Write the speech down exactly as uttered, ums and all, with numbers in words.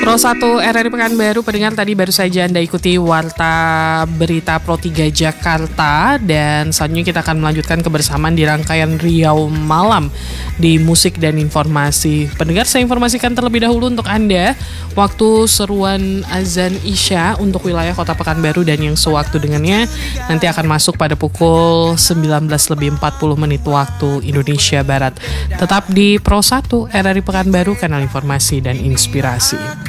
Pro satu R R I Pekanbaru, pendengar, tadi baru saja Anda ikuti Warta Berita Pro tiga Jakarta. Dan selanjutnya kita akan melanjutkan kebersamaan di rangkaian Riau Malam di Musik dan Informasi. Pendengar, saya informasikan terlebih dahulu untuk Anda waktu seruan azan Isya untuk wilayah Kota Pekanbaru dan yang sewaktu dengannya nanti akan masuk pada pukul sembilan belas lebih empat puluh menit waktu Indonesia Barat. Tetap di Pro satu R R I Pekanbaru, kanal informasi dan inspirasi.